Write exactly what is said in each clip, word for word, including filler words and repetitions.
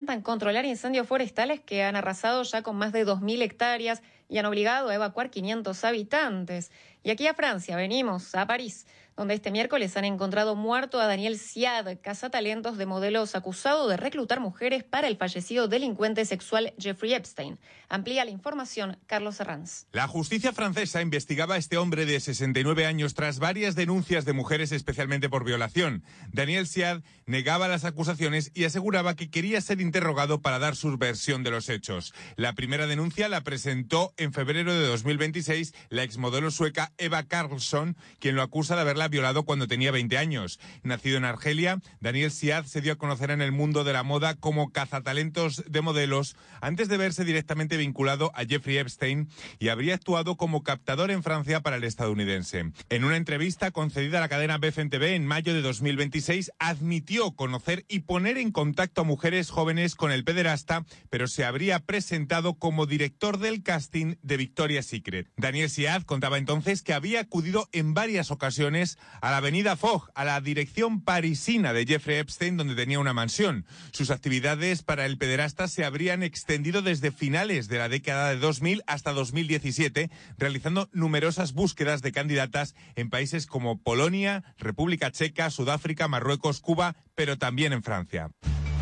intentan controlar incendios forestales que han arrasado ya con más de dos mil hectáreas y han obligado a evacuar quinientos habitantes. Y aquí a Francia, venimos a París, donde este miércoles han encontrado muerto a Daniel Siad, cazatalentos de modelos acusado de reclutar mujeres para el fallecido delincuente sexual Jeffrey Epstein. Amplía la información Carlos Herranz. La justicia francesa investigaba a este hombre de sesenta y nueve años tras varias denuncias de mujeres, especialmente por violación. Daniel Siad negaba las acusaciones y aseguraba que quería ser interrogado para dar su versión de los hechos. La primera denuncia la presentó en febrero de dos mil veintiséis la exmodelo sueca Eva Karlsson, quien lo acusa de haberla violado cuando tenía veinte años. Nacido en Argelia, Daniel Siad se dio a conocer en el mundo de la moda como cazatalentos de modelos antes de verse directamente vinculado a Jeffrey Epstein, y habría actuado como captador en Francia para el estadounidense. En una entrevista concedida a la cadena B F M T V en mayo de dos mil veintiséis, admitió conocer y poner en contacto a mujeres jóvenes con el pederasta, pero se habría presentado como director del casting de Victoria's Secret. Daniel Siad contaba entonces que había acudido en varias ocasiones a la avenida Foch, a la dirección parisina de Jeffrey Epstein, donde tenía una mansión. Sus actividades para el pederasta se habrían extendido desde finales de la década de dos mil hasta dos mil diecisiete, realizando numerosas búsquedas de candidatas en países como Polonia, República Checa, Sudáfrica, Marruecos, Cuba, pero también en Francia.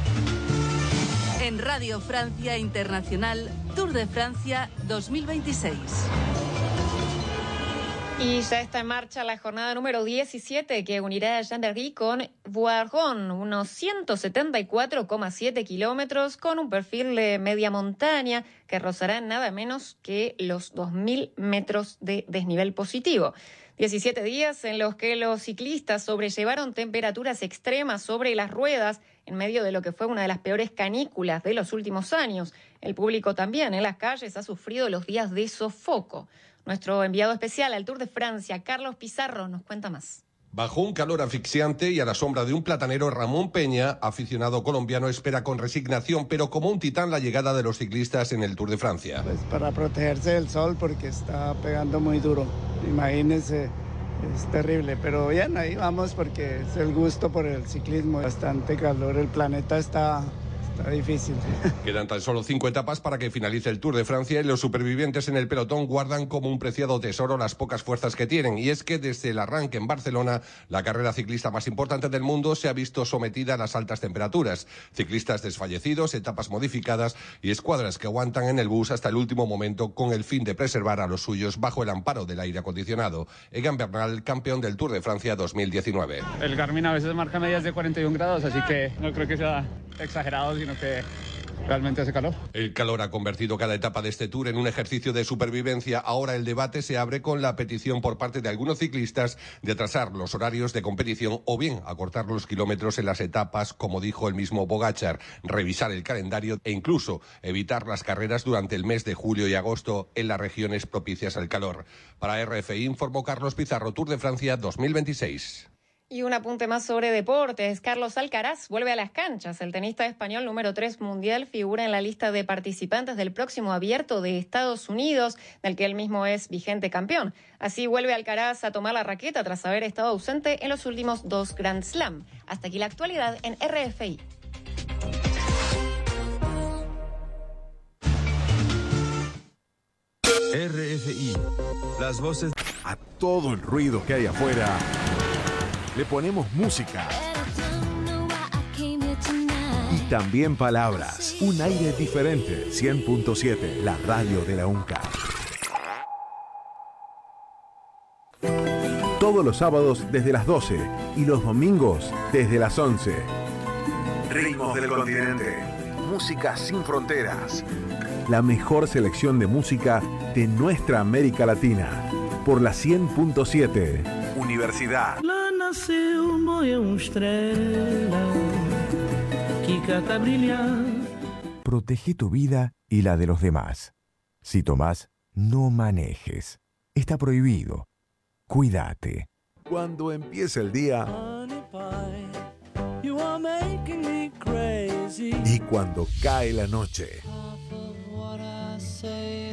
En Radio Francia Internacional, Tour de Francia dos mil veintiséis. Y ya está en marcha la jornada número diecisiete que unirá a Gendarmerie con Voiron, unos ciento setenta y cuatro coma siete kilómetros con un perfil de media montaña que rozará nada menos que los dos mil metros de desnivel positivo. diecisiete días en los que los ciclistas sobrellevaron temperaturas extremas sobre las ruedas en medio de lo que fue una de las peores canículas de los últimos años. El público también en las calles ha sufrido los días de sofoco. Nuestro enviado especial al Tour de Francia, Carlos Pizarro, nos cuenta más. Bajo un calor asfixiante y a la sombra de un platanero, Ramón Peña, aficionado colombiano, espera con resignación, pero como un titán, la llegada de los ciclistas en el Tour de Francia. Pues para protegerse del sol, porque está pegando muy duro. Imagínense, es terrible, pero bien, ahí vamos porque es el gusto por el ciclismo. Bastante calor, el planeta está... Está difícil. Quedan tan solo cinco etapas para que finalice el Tour de Francia y los supervivientes en el pelotón guardan como un preciado tesoro las pocas fuerzas que tienen. Y es que desde el arranque en Barcelona, la carrera ciclista más importante del mundo se ha visto sometida a las altas temperaturas. Ciclistas desfallecidos, etapas modificadas y escuadras que aguantan en el bus hasta el último momento con el fin de preservar a los suyos bajo el amparo del aire acondicionado. Egan Bernal, campeón del Tour de Francia dos mil diecinueve. El Garmin a veces marca medias de cuarenta y un grados, así que no creo que sea exagerado, sino que realmente hace calor. El calor ha convertido cada etapa de este Tour en un ejercicio de supervivencia. Ahora el debate se abre con la petición por parte de algunos ciclistas de atrasar los horarios de competición o bien acortar los kilómetros en las etapas, como dijo el mismo Pogačar, revisar el calendario e incluso evitar las carreras durante el mes de julio y agosto en las regiones propicias al calor. Para R F I informó Carlos Pizarro, Tour de Francia dos mil veintiséis. Y un apunte más sobre deportes. Carlos Alcaraz vuelve a las canchas. El tenista español número tres mundial figura en la lista de participantes del próximo Abierto de Estados Unidos, del que él mismo es vigente campeón. Así vuelve Alcaraz a tomar la raqueta tras haber estado ausente en los últimos dos Grand Slam. Hasta aquí la actualidad en R F I. R F I, las voces a todo el ruido que hay afuera. Le ponemos música y también palabras. Un aire diferente. cien punto siete, la radio de la UNCA. Todos los sábados desde las doce y los domingos desde las once. Ritmos del continente. Música sin fronteras. La mejor selección de música de nuestra América Latina. Por la cien punto siete. Universidad. Protege tu vida y la de los demás. Si tomás, no manejes. Está prohibido. Cuídate. Cuando empieza el día y cuando cae la noche.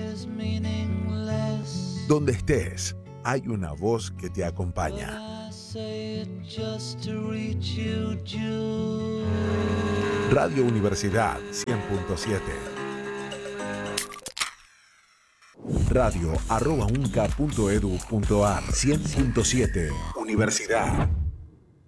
Donde estés, hay una voz que te acompaña. Radio Universidad cien punto siete. Radio arroba unca punto edu punto ar cien punto siete. Universidad.